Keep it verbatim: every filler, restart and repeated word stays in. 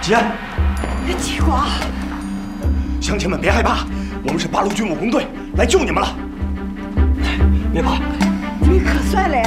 吉安， 吉瓜， 乡亲们别害怕，我们是八路军武工队，来救你们了。别怕， 你可算来